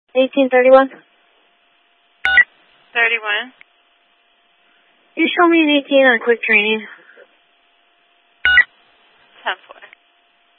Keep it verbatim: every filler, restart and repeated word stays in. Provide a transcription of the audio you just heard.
eighteen thirty-one. thirty-one. You show me an eighteen on quick training.